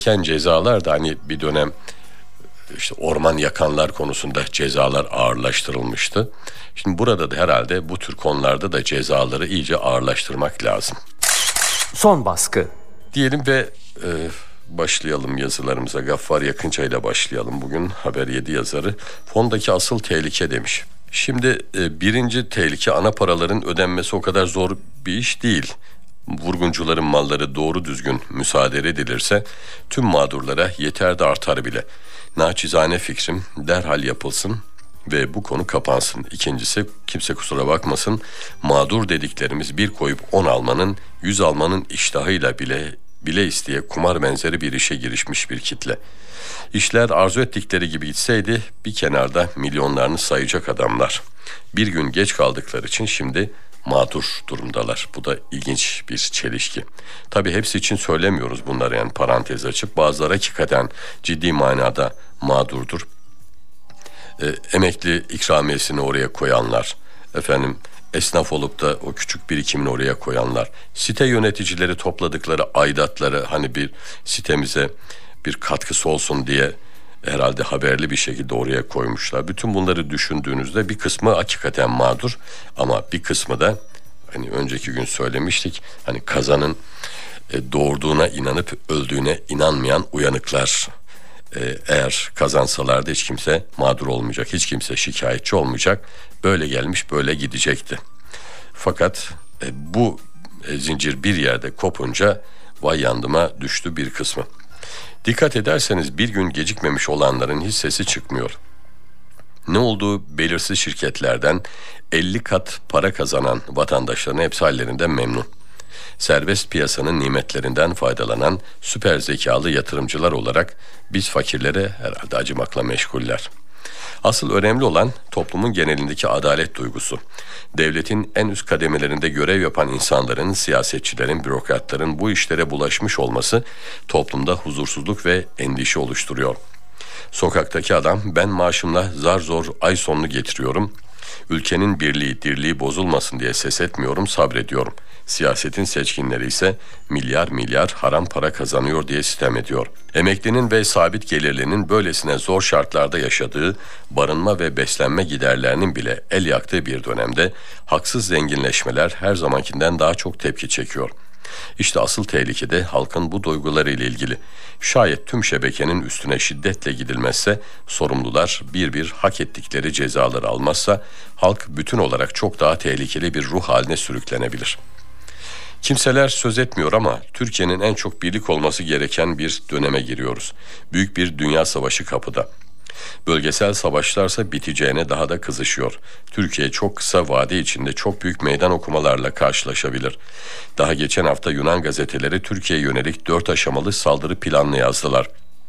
Cezalar da hani bir dönem işte orman yakanlar konusunda cezalar ağırlaştırılmıştı. Şimdi burada da herhalde bu tür konularda da cezaları iyice ağırlaştırmak lazım. Son baskı. Diyelim ve başlayalım yazılarımıza. Gaffar Yakınca ile başlayalım. Bugün Haber 7 yazarı fondaki asıl tehlike demiş. Şimdi birinci tehlike, ana paraların ödenmesi o kadar zor bir iş değil. Vurguncuların malları doğru düzgün müsaade edilirse tüm mağdurlara yeter de artar bile. Naçizane fikrim derhal yapılsın ve bu konu kapansın. İkincisi, kimse kusura bakmasın, mağdur dediklerimiz bir koyup 10 almanın, 100 almanın iştahıyla bile isteye kumar benzeri bir işe girişmiş bir kitle. İşler arzu ettikleri gibi gitseydi bir kenarda milyonlarını sayacak adamlar. Bir gün geç kaldıkları için şimdi mağdur durumdalar. Bu da ilginç bir çelişki. Tabii hepsi için söylemiyoruz bunları, yani parantez açıp bazıları hakikaten ciddi manada mağdurdur. Emekli ikramiyesini oraya koyanlar, esnaf olup da o küçük birikimini oraya koyanlar, site yöneticileri topladıkları aidatları hani bir sitemize bir katkısı olsun diye herhalde haberli bir şekilde oraya koymuşlar. Bütün bunları düşündüğünüzde bir kısmı hakikaten mağdur ama bir kısmı da hani önceki gün söylemiştik, hani kazanın doğurduğuna inanıp öldüğüne inanmayan uyanıklar. Eğer kazansalardı hiç kimse mağdur olmayacak, hiç kimse şikayetçi olmayacak. Böyle gelmiş böyle gidecekti. Fakat bu zincir bir yerde kopunca vay yandıma düştü bir kısmı. Dikkat ederseniz bir gün gecikmemiş olanların hiç sesi çıkmıyor. Ne olduğu belirsiz şirketlerden 50 kat para kazanan vatandaşların hepsi hallerinden memnun. Serbest piyasanın nimetlerinden faydalanan süper zekalı yatırımcılar olarak biz fakirlere herhalde acımakla meşguller. Asıl önemli olan toplumun genelindeki adalet duygusu. Devletin en üst kademelerinde görev yapan insanların, siyasetçilerin, bürokratların bu işlere bulaşmış olması toplumda huzursuzluk ve endişe oluşturuyor. Sokaktaki adam, ben maaşımla zar zor ay sonunu getiriyorum. Ülkenin birliği, dirliği bozulmasın diye ses etmiyorum, sabrediyorum. Siyasetin seçkinleri ise milyar milyar haram para kazanıyor diye sitem ediyor. Emeklinin ve sabit gelirlinin böylesine zor şartlarda yaşadığı, barınma ve beslenme giderlerinin bile el yaktığı bir dönemde haksız zenginleşmeler her zamankinden daha çok tepki çekiyor. İşte asıl tehlike de halkın bu duyguları ile ilgili. Şayet tüm şebekenin üstüne şiddetle gidilmezse, sorumlular bir bir hak ettikleri cezaları almazsa, halk bütün olarak çok daha tehlikeli bir ruh haline sürüklenebilir. Kimseler söz etmiyor ama Türkiye'nin en çok birlik olması gereken bir döneme giriyoruz. Büyük bir dünya savaşı kapıda. Bölgesel savaşlarsa biteceğine daha da kızışıyor. Türkiye çok kısa vade içinde çok büyük meydan okumalarla karşılaşabilir. Daha geçen hafta Yunan gazeteleri Türkiye'ye yönelik 4 aşamalı saldırı planını yazdılar.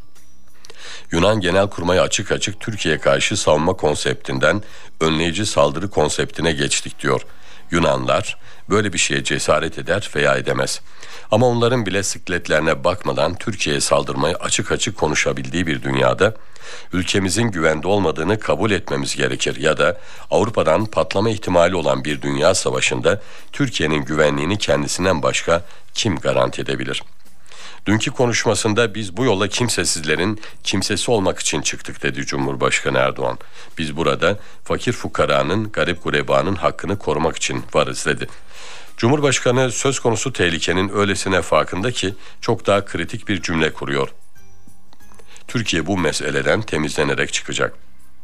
Yunan Genelkurmay açık açık Türkiye'ye karşı savunma konseptinden önleyici saldırı konseptine geçtik diyor. Yunanlar böyle bir şeye cesaret eder veya edemez. Ama onların bile sikletlerine bakmadan Türkiye'ye saldırmayı açık açık konuşabildiği bir dünyada ülkemizin güvende olmadığını kabul etmemiz gerekir ya da Avrupa'dan patlama ihtimali olan bir dünya savaşında Türkiye'nin güvenliğini kendisinden başka kim garanti edebilir? Dünkü konuşmasında biz bu yola kimsesizlerin kimsesi olmak için çıktık dedi Cumhurbaşkanı Erdoğan. Biz burada fakir fukaranın, garip gurebanın hakkını korumak için varız dedi. Cumhurbaşkanı söz konusu tehlikenin öylesine farkında ki çok daha kritik bir cümle kuruyor. Türkiye bu meseleden temizlenerek çıkacak.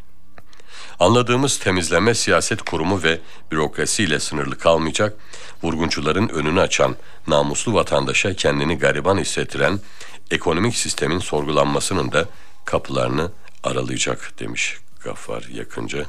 Anladığımız temizleme siyaset kurumu ve bürokrasiyle sınırlı kalmayacak, vurguncuların önünü açan, namuslu vatandaşa kendini gariban hissettiren ekonomik sistemin sorgulanmasının da kapılarını aralayacak demiş Gaffar Yakınca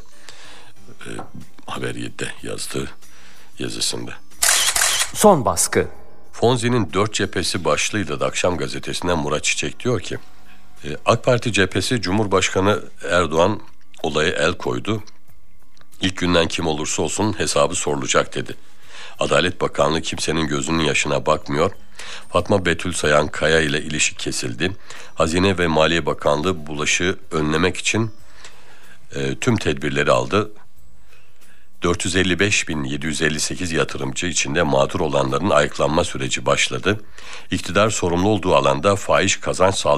Haber 7'de yazdığı yazısında. Son baskı. Fonzi'nin 4 cephesi başlığıyla da Akşam Gazetesi'nden Murat Çiçek diyor ki, AK Parti cephesi Cumhurbaşkanı Erdoğan olaya el koydu. İlk günden kim olursa olsun hesabı sorulacak dedi. Adalet Bakanlığı kimsenin gözünün yaşına bakmıyor. Fatma Betül Sayan Kaya ile ilişki kesildi. Hazine ve Maliye Bakanlığı bulaşı önlemek için tüm tedbirleri aldı. 455.758 yatırımcı içinde mağdur olanların ayıklanma süreci başladı. İktidar sorumlu olduğu alanda fahiş kazanç sağlayan